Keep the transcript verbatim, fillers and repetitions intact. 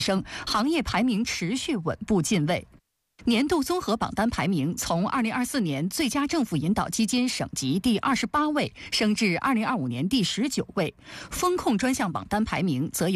升，行业排名持续稳步进位。年度综合榜单排名从二零二四年最佳政府引导基金省级第二十八位升至二零二五年第十九位，风控专项榜单排名则有